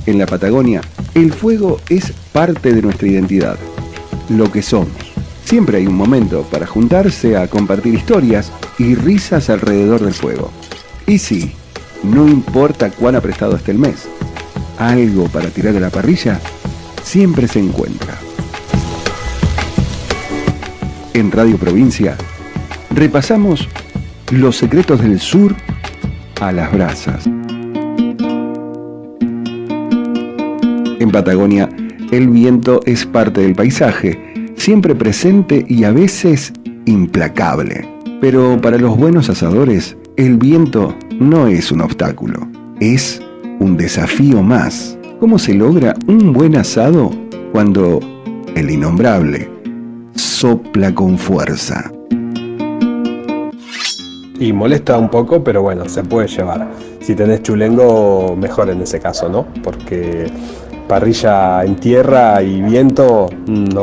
En la Patagonia, el fuego es parte de nuestra identidad, lo que somos. Siempre hay un momento para juntarse a compartir historias y risas alrededor del fuego. Y sí, no importa cuán aprestado esté el mes, algo para tirar de la parrilla siempre se encuentra. En Radio Provincia, repasamos los secretos del sur a las brasas. En Patagonia, el viento es parte del paisaje, siempre presente y a veces implacable. Pero para los buenos asadores, el viento no es un obstáculo, es un desafío más. ¿Cómo se logra un buen asado cuando el innombrable sopla con fuerza? Y molesta un poco, pero bueno, se puede llevar. Si tenés chulengo, mejor en ese caso, ¿no? Porque parrilla en tierra y viento no